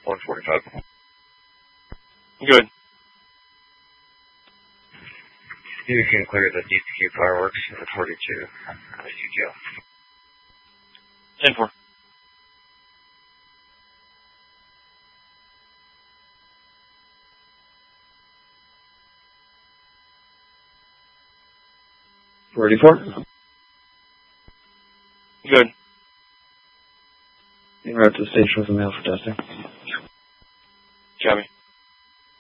145. Good. You can clear the DPQ fireworks at 42 CTL. 10-4. Ready for? Good. En route to the station with a mail for testing. Copy.